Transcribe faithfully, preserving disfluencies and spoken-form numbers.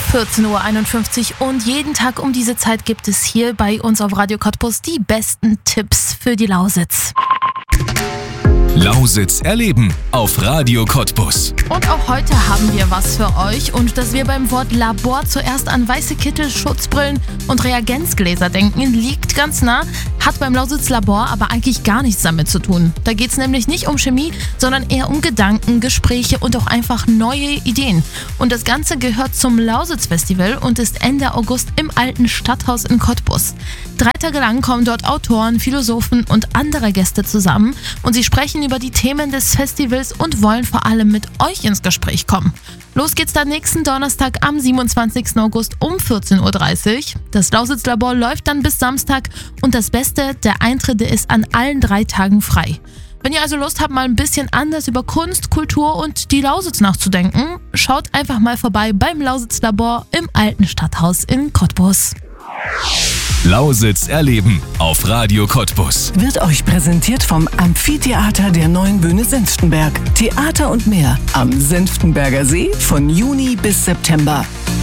vierzehn Uhr einundfünfzig und jeden Tag um diese Zeit gibt es hier bei uns auf Radio Cottbus die besten Tipps für die Lausitz. Lausitz erleben auf Radio Cottbus. Und auch heute haben wir was für euch und dass wir beim Wort Labor zuerst an weiße Kittel, Schutzbrillen und Reagenzgläser denken, liegt ganz nah, hat beim Lausitz Labor aber eigentlich gar nichts damit zu tun. Da geht es nämlich nicht um Chemie, sondern eher um Gedanken, Gespräche und auch einfach neue Ideen. Und das Ganze gehört zum Lausitz Festival und ist Ende August im alten Stadthaus in Cottbus. Drei Tage lang kommen dort Autoren, Philosophen und andere Gäste zusammen und sie sprechen über die Themen des Festivals und wollen vor allem mit euch ins Gespräch kommen. Los geht's dann nächsten Donnerstag am siebenundzwanzigsten August um vierzehn Uhr dreißig. Das Lausitz Labor läuft dann bis Samstag und das Beste, der Eintritt ist an allen drei Tagen frei. Wenn ihr also Lust habt, mal ein bisschen anders über Kunst, Kultur und die Lausitz nachzudenken, schaut einfach mal vorbei beim Lausitz Labor im alten Stadthaus in Cottbus. Lausitz erleben auf Radio Cottbus. Wird euch präsentiert vom Amphitheater der Neuen Bühne Senftenberg. Theater und mehr am Senftenberger See von Juni bis September.